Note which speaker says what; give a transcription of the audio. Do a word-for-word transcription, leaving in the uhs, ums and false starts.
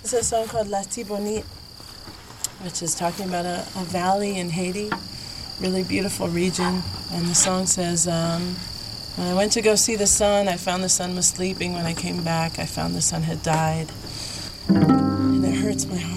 Speaker 1: It's a song called La Tibonite, which is talking about a, a valley in Haiti, really beautiful region. And the song says, um, when I went to go see the sun, I found the sun was sleeping. When I came back, I found the sun had died. And it hurts my heart.